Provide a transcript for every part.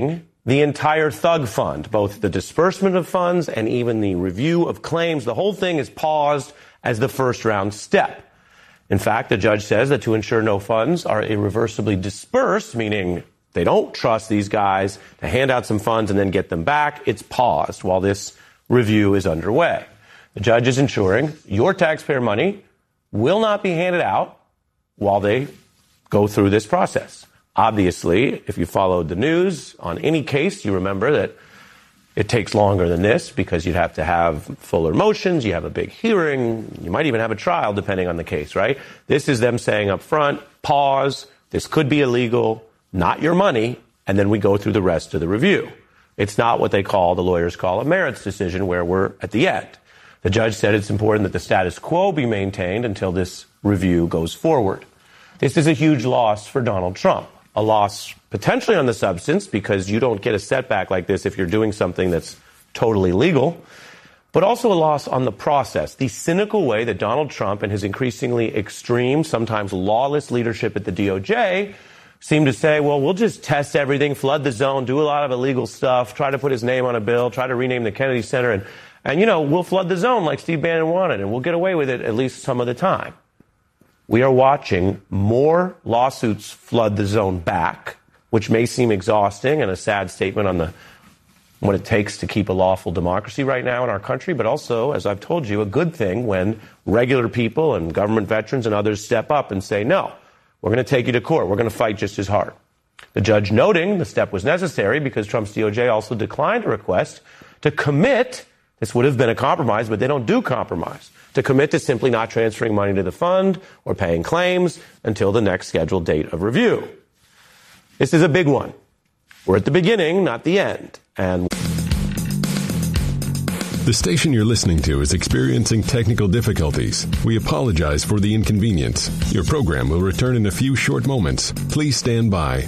the entire Thug Fund, both the disbursement of funds and even the review of claims. The whole thing is paused as the first round step. In fact, the judge says that to ensure no funds are irreversibly dispersed, meaning they don't trust these guys to hand out some funds and then get them back, it's paused while this review is underway. The judge is ensuring your taxpayer money will not be handed out while they go through this process. Obviously, if you followed the news on any case, you remember that it takes longer than this because you'd have to have fuller motions, you have a big hearing, you might even have a trial depending on the case, right? This is them saying up front, pause, this could be illegal, not your money, and then we go through the rest of the review. It's not what the lawyers call a merits decision where we're at the end. The judge said it's important that the status quo be maintained until this review goes forward. This is a huge loss for Donald Trump. A loss potentially on the substance because you don't get a setback like this if you're doing something that's totally legal, but also a loss on the process, the cynical way that Donald Trump and his increasingly extreme, sometimes lawless leadership at the DOJ seem to say, well, we'll just test everything, flood the zone, do a lot of illegal stuff, try to put his name on a bill, try to rename the Kennedy Center, and we'll flood the zone like Steve Bannon wanted, and we'll get away with it at least some of the time. We are watching more lawsuits flood the zone back, which may seem exhausting and a sad statement on what it takes to keep a lawful democracy right now in our country, but also, as I've told you, a good thing when regular people and government veterans and others step up and say, no, we're going to take you to court. We're going to fight just as hard. The judge noting the step was necessary because Trump's DOJ also declined a request to commit. This would have been a compromise, but they don't do compromise. To commit to simply not transferring money to the fund or paying claims until the next scheduled date of review. This is a big one. We're at the beginning, not the end. And the station you're listening to is experiencing technical difficulties. We apologize for the inconvenience. Your program will return in a few short moments. Please stand by.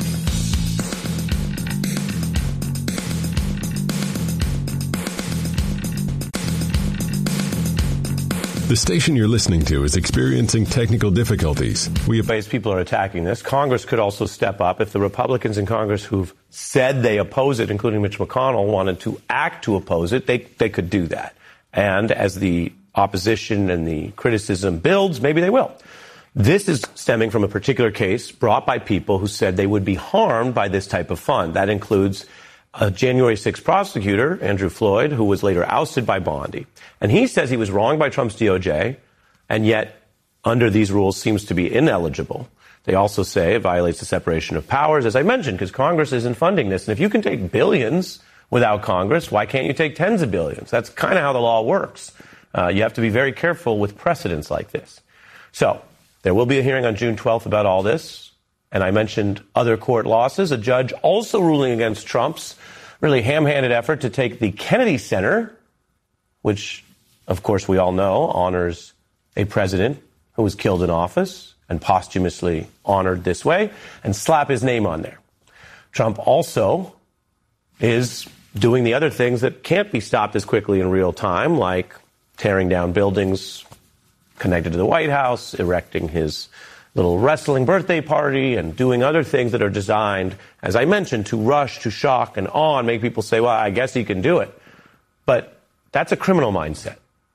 The station you're listening to is experiencing technical difficulties. Ways people are attacking this. Congress could also step up. If the Republicans in Congress who've said they oppose it, including Mitch McConnell, wanted to act to oppose it, they could do that. And as the opposition and the criticism builds, maybe they will. This is stemming from a particular case brought by people who said they would be harmed by this type of fund. That includes a January 6th prosecutor, Andrew Floyd, who was later ousted by Bondi. And he says he was wronged by Trump's DOJ, and yet, under these rules, seems to be ineligible. They also say it violates the separation of powers, as I mentioned, because Congress isn't funding this. And if you can take billions without Congress, why can't you take tens of billions? That's kind of how the law works. You have to be very careful with precedents like this. So, there will be a hearing on June 12th about all this. And I mentioned other court losses. A judge also ruling against Trump's really ham-handed effort to take the Kennedy Center, which, of course, we all know honors a president who was killed in office and posthumously honored this way, and slap his name on there. Trump also is doing the other things that can't be stopped as quickly in real time, like tearing down buildings connected to the White House, erecting his little wrestling birthday party, and doing other things that are designed, as I mentioned, to rush, to shock, and awe, and make people say, well, I guess he can do it. But that's a criminal mindset.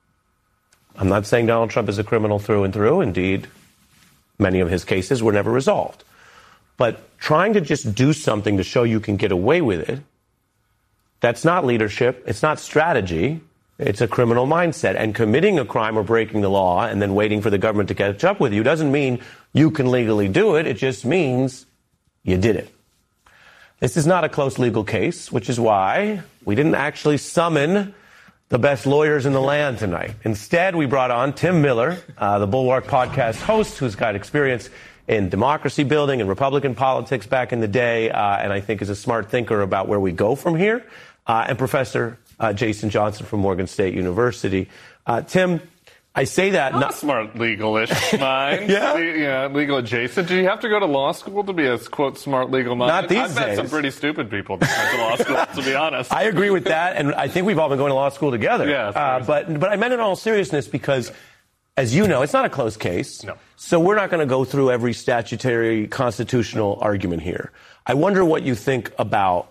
I'm not saying Donald Trump is a criminal through and through. Indeed, many of his cases were never resolved. But trying to just do something to show you can get away with it, that's not leadership. It's not strategy. It's a criminal mindset. And committing a crime or breaking the law and then waiting for the government to catch up with you doesn't mean you can legally do it. It just means you did it. This is not a close legal case, which is why we didn't actually summon the best lawyers in the land tonight. Instead, we brought on Tim Miller, the Bulwark podcast host, who's got experience in democracy building and Republican politics back in the day, and I think is a smart thinker about where we go from here, and Professor Jason Johnson from Morgan State University. Tim, I say that not smart legal-ish mind. Yeah? Legal adjacent. Do you have to go to law school to be a, quote, smart legal mind? Not these I've met days. some pretty stupid people that went to law school, to be honest. I agree with that, and I think we've all been going to law school together. Yeah, but I meant it in all seriousness because, as you know, it's not a close case. No. So we're not going to go through every statutory constitutional argument here. I wonder what you think about